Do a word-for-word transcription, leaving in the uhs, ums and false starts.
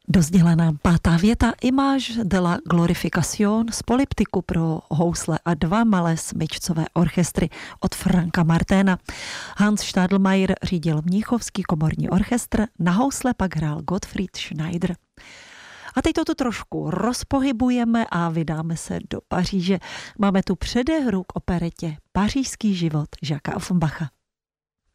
Dozděla nám pátá věta Image de la Glorification z Polyptyku pro housle a dva malé smyčcové orchestry od Franka Marténa. Hans Stadelmayer řídil Mnichovský komorní orchestr, na housle pak hrál Gottfried Schneider. A teď toto trošku rozpohybujeme a vydáme se do Paříže. Máme tu předehru k operetě Pařížský život Jacquesa Offenbacha.